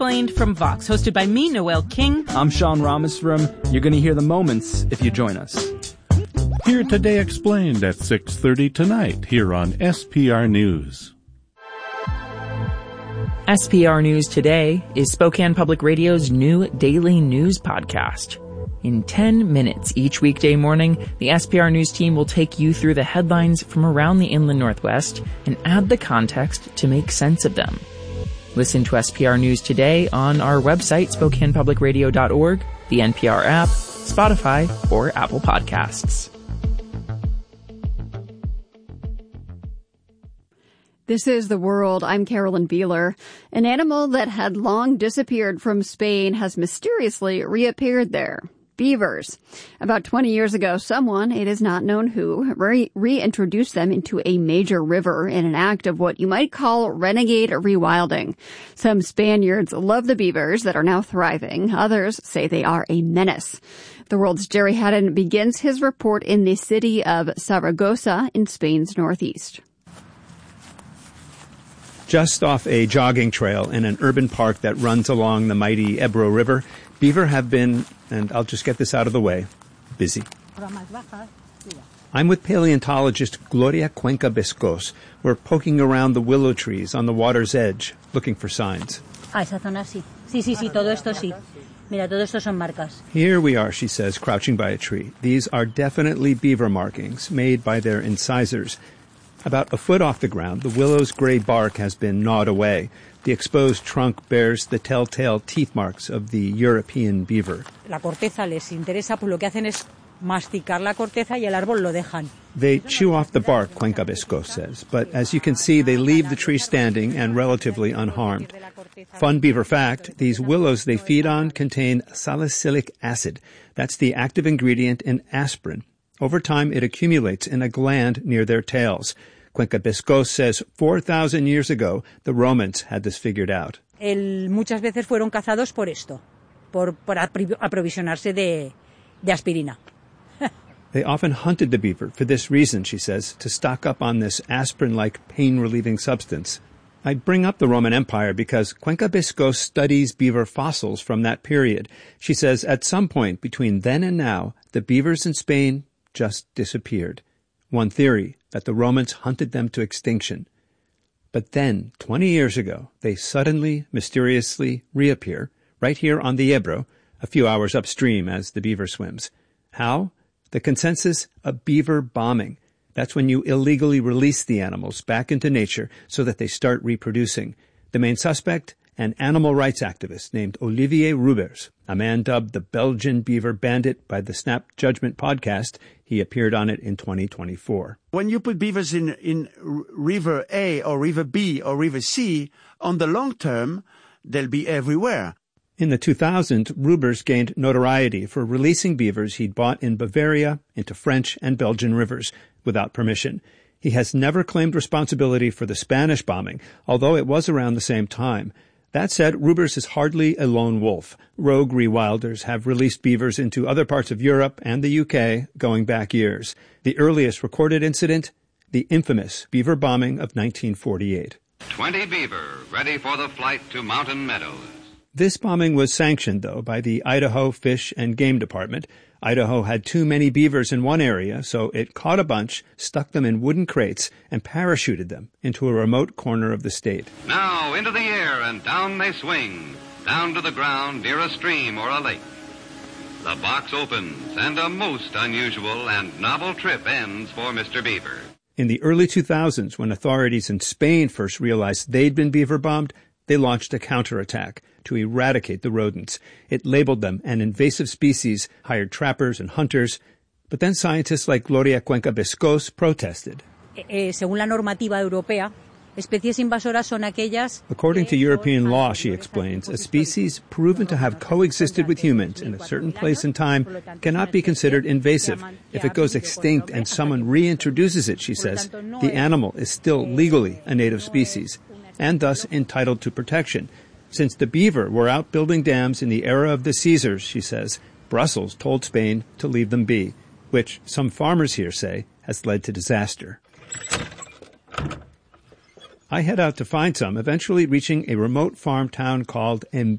Explained from Vox, hosted by me, Noel King. I'm Sean Rameswaram. You're going to hear the moments if you join us. Hear Today Explained at 6:30 tonight here on SPR News. SPR News Today is Spokane Public Radio's new daily news podcast. In 10 minutes each weekday morning, the SPR News team will take you through the headlines from around the Inland Northwest and add the context to make sense of them. Listen to SPR News Today on our website, SpokanePublicRadio.org, the NPR app, Spotify, or Apple Podcasts. This is The World. I'm Carolyn Beeler. An animal that had long disappeared from Spain has mysteriously reappeared there. Beavers. About 20 years ago, someone, it is not known who, reintroduced them into a major river in an act of what you might call renegade rewilding. Some Spaniards love the beavers that are now thriving. Others say they are a menace. The World's Jerry Haddon begins his report in the city of Saragossa in Spain's northeast. Just off a jogging trail in an urban park that runs along the mighty Ebro River, beaver have been, and I'll just get this out of the way, busy. I'm with paleontologist Gloria Cuenca Bescos. We're poking around the willow trees on the water's edge, looking for signs. Esa zona sí. Sí, todo esto sí. Mira, todo esto son marcas. Here we are, she says, crouching by a tree. These are definitely beaver markings made by their incisors. About a foot off the ground, the willow's gray bark has been gnawed away. The exposed trunk bears the telltale teeth marks of the European beaver. La corteza les interesa, pues lo que hacen es masticar la corteza y el árbol lo dejan. They chew off the bark, Cuenca Bescos says, but as you can see, they leave the tree standing and relatively unharmed. Fun beaver fact, these willows they feed on contain salicylic acid. That's the active ingredient in aspirin. Over time, it accumulates in a gland near their tails. Cuenca Bescos says 4,000 years ago, the Romans had this figured out. Muchas veces fueron cazados por esto, por aprovisionarse de aspirina. They often hunted the beaver for this reason, she says, to stock up on this aspirin-like pain-relieving substance. I bring up the Roman Empire because Cuenca Bescos studies beaver fossils from that period. She says at some point between then and now, the beavers in Spain just disappeared. One theory, that the Romans hunted them to extinction. But then, 20 years ago, they suddenly, mysteriously reappear, right here on the Ebro, a few hours upstream as the beaver swims. How? The consensus, a beaver bombing. That's when you illegally release the animals back into nature so that they start reproducing. The main suspect, an animal rights activist named Olivier Roubers, a man dubbed the Belgian beaver bandit by the Snap Judgment podcast. He appeared on it in 2024. When you put beavers in River A or River B or River C, on the long term, they'll be everywhere. In the 2000s, Roubers gained notoriety for releasing beavers he'd bought in Bavaria into French and Belgian rivers without permission. He has never claimed responsibility for the Spanish bombing, although it was around the same time. That said, Roubers is hardly a lone wolf. Rogue rewilders have released beavers into other parts of Europe and the UK going back years. The earliest recorded incident, the infamous beaver bombing of 1948. 20 beaver ready for the flight to Mountain Meadows. This bombing was sanctioned, though, by the Idaho Fish and Game Department. Idaho had too many beavers in one area, so it caught a bunch, stuck them in wooden crates, and parachuted them into a remote corner of the state. Now into the air and down they swing, down to the ground near a stream or a lake. The box opens, and a most unusual and novel trip ends for Mr. Beaver. In the early 2000s, when authorities in Spain first realized they'd been beaver bombed, they launched a counterattack to eradicate the rodents. It labeled them an invasive species, hired trappers and hunters. But then scientists like Gloria Cuenca Bescos protested. Según la normativa europea, especies invasoras son aquellas... According to European law, she explains, a species proven to have coexisted with humans in a certain place and time cannot be considered invasive. If it goes extinct and someone reintroduces it, she says, the animal is still legally a native species and thus entitled to protection. Since the beaver were out building dams in the era of the Caesars, she says, Brussels told Spain to leave them be, which some farmers here say has led to disaster. I head out to find some, eventually reaching a remote farm town called